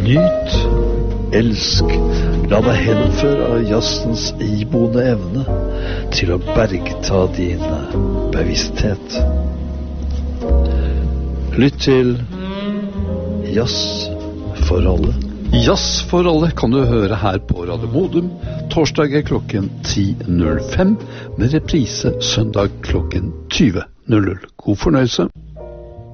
Nyt, elsk, la deg henføre av jazzens iboende evne til å bergta din bevissthet. Lytt til Jazz for alle. Jazz for alle kan du høre her på Radio Modum torsdager klokken 10.05 med reprise søndag klokken 20.00. God fornøyelse.